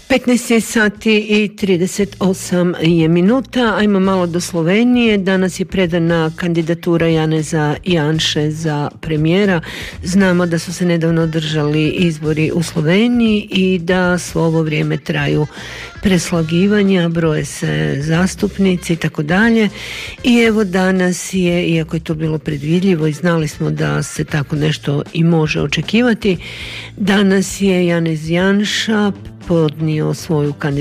15 sati i 38 je minuta. Ajmo malo do Slovenije. Danas je predana kandidatura Janeza Janše za premijera. Znamo da su se nedavno održali izbori u Sloveniji i da svo ovo vrijeme traju preslagivanja, broje se zastupnici i tako dalje. I evo danas je, iako je to bilo predvidljivo i znali smo da se tako nešto i može očekivati, danas je Janez Janša podnio svoju kandidaturu